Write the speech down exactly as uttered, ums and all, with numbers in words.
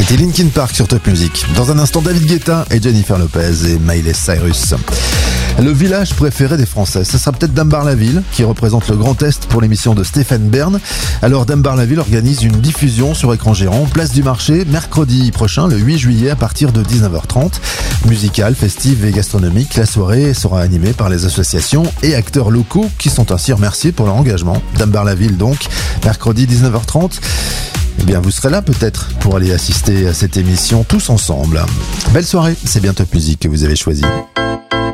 C'était Linkin Park sur Top Music. Dans un instant, David Guetta et Jennifer Lopez et Miley Cyrus. Le village préféré des Français, ce sera peut-être Dambar-la-Ville, qui représente le Grand Est pour l'émission de Stéphane Bern. Alors Dambar-la-Ville organise une diffusion sur écran géant, place du marché, mercredi prochain, le huit juillet, à partir de dix-neuf heures trente. Musicale, festive et gastronomique, la soirée sera animée par les associations et acteurs locaux qui sont ainsi remerciés pour leur engagement. Dambar-la-Ville donc, mercredi dix-neuf heures trente. Eh bien, vous serez là peut-être pour aller assister à cette émission tous ensemble. Belle soirée, c'est bien Top Music que vous avez choisi.